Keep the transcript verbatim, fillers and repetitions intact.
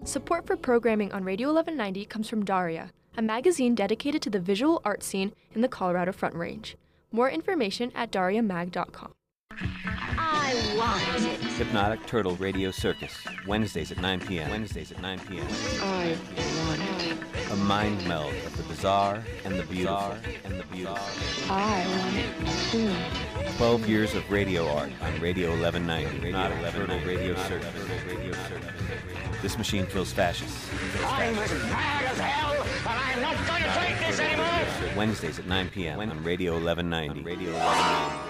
Support for programming on Radio eleven ninety comes from Daria, a magazine dedicated to the visual art scene in the Colorado Front Range. More information at daria mag dot com. I want it. Hypnotic Turtle Radio Circus, Wednesdays at nine p m Wednesdays at nine p m I want it. A mind meld of the bizarre and the beautiful. and the beautiful. I want it too. Twelve years of radio art on Radio eleven ninety. Hypnotic Turtle Radio Circus. Radio Circus. This machine kills fascists. I'm as mad as hell, and I'm not going to take this anymore! Wednesdays at nine p m on Radio eleven ninety. Radio eleven ninety.